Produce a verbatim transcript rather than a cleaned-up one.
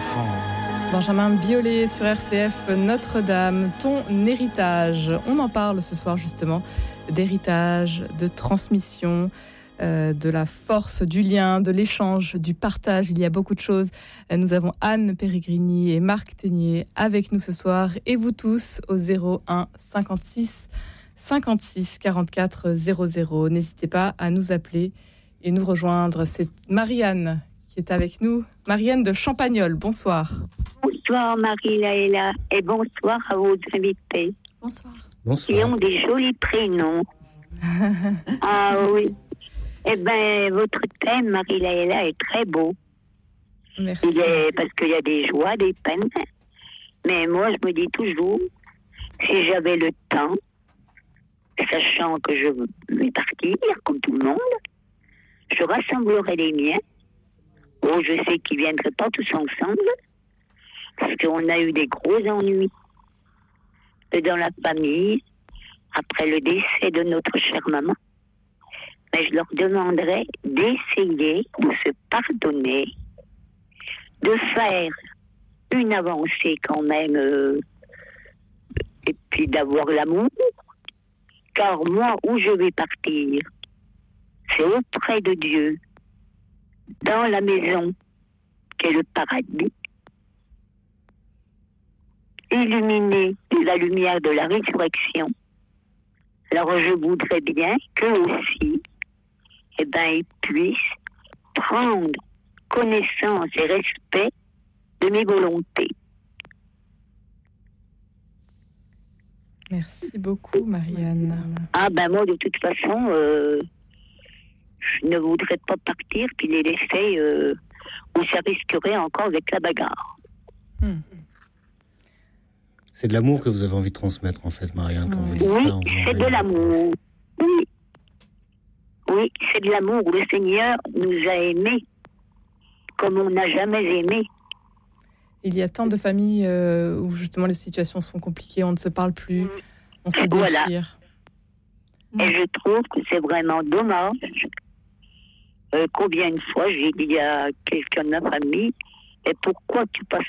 enfants. Benjamin Biolay sur R C F, Notre-Dame, ton héritage. On en parle ce soir justement d'héritage, de transmission, euh, de la force du lien, de l'échange, du partage. Il y a beaucoup de choses. Nous avons Anne Péregrini et Marc Ténier avec nous ce soir et vous tous au zéro un cinquante-six cinquante-six quarante-quatre zéro zéro. N'hésitez pas à nous appeler et nous rejoindre. C'est Marianne qui est avec nous. Marianne de Champagnole, bonsoir. Bonsoir Marie-Laëla et bonsoir à vos invités. Bonsoir. Bonsoir. Qui ont des jolis prénoms. Ah oui. Eh bien, votre thème, Marie-Laëla, est très beau. Merci. Il est, parce qu'il y a des joies, des peines. Mais moi, je me dis toujours, si j'avais le temps, sachant que je vais partir, comme tout le monde, je rassemblerais les miens. Oh, je sais qu'ils ne viendraient pas tous ensemble, parce qu'on a eu des gros ennuis dans la famille, après le décès de notre chère maman. Mais je leur demanderais d'essayer de se pardonner, de faire une avancée quand même, euh, et puis d'avoir l'amour. Car moi, où je vais partir, c'est auprès de Dieu, dans la maison, qu'est le paradis, illuminé de la lumière de la résurrection. Alors je voudrais bien qu'eux aussi, eh ben, ils puissent prendre connaissance et respect de mes volontés. Merci beaucoup, Marianne. Ah ben moi, de toute façon, euh, je ne voudrais pas partir puis les laisser euh, où ça risquerait encore avec la bagarre. Hmm. C'est de l'amour que vous avez envie de transmettre, en fait, Marianne, quand vous dites oui, ça. Oui, c'est de l'amour. Oui. Oui, c'est de l'amour. Le Seigneur nous a aimés comme on n'a jamais aimé. Il y a tant de familles euh, où justement les situations sont compliquées, on ne se parle plus, on se voilà. déchire. Et je trouve que c'est vraiment dommage. Euh, combien de fois j'ai dit à quelqu'un de ma famille, et pourquoi tu passes